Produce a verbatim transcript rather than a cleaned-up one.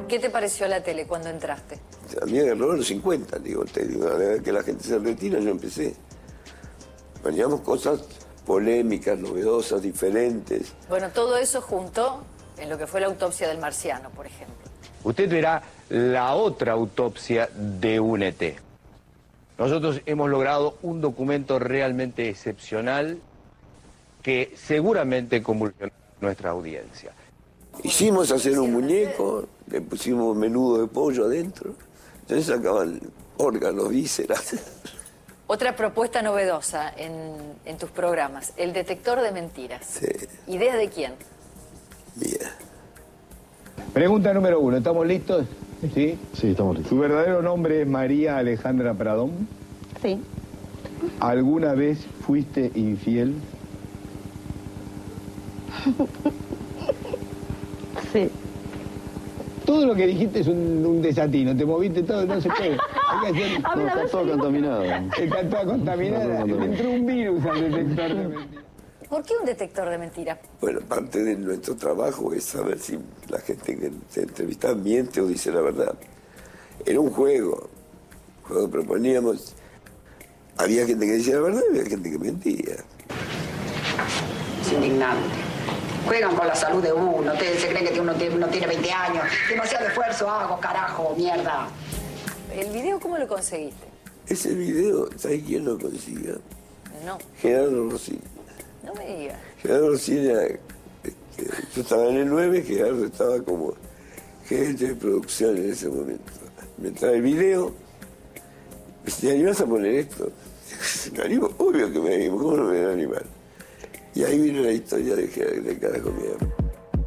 ¿Qué te pareció la tele cuando entraste? A mí me agarró a los cincuenta, digo, te digo, a la vez que la gente se retira, yo empecé. Poníamos cosas polémicas, novedosas, diferentes. Bueno, todo eso junto en lo que fue la autopsia del marciano, por ejemplo. Usted verá la otra autopsia de un E T. Nosotros hemos logrado un documento realmente excepcional que seguramente convulsionó nuestra audiencia. Hicimos hacer un muñeco, le pusimos menudo de pollo adentro, entonces sacaban órganos, vísceras. Otra propuesta novedosa en, en tus programas, el detector de mentiras. Sí. ¿Idea de quién? Mía. Pregunta número uno, ¿estamos listos? ¿Sí? Sí, estamos listos. ¿Tu verdadero nombre es María Alejandra Pradón? Sí. ¿Alguna vez fuiste infiel? Sí. Todo lo que dijiste es un, un desatino, te moviste todo, no se puede. Hay que hacer... No, está todo contaminado. Está toda contaminada. Le entró un virus al detector de mentiras. ¿Por qué un detector de mentiras? Bueno, parte de nuestro trabajo es saber si la gente que se entrevista miente o dice la verdad. Era un juego. Cuando proponíamos, había gente que decía la verdad y había gente que mentía. Es indignante. Juegan con la salud de uno. Ustedes se creen que uno tiene, uno tiene veinte años. Demasiado esfuerzo hago, carajo, mierda. ¿El video cómo lo conseguiste? Ese video, ¿sabes quién lo consiga? No. Gerardo Rossini. No me digas. Gerardo Rossini, este, yo estaba en el nueve, Gerardo estaba como gerente de producción en ese momento. Me trae el video, me dice, ¿te animás a poner esto? Me animo, obvio que me animo, ¿cómo no me voy a animar? Y ahí vino la historia de, de Carajo Mierda.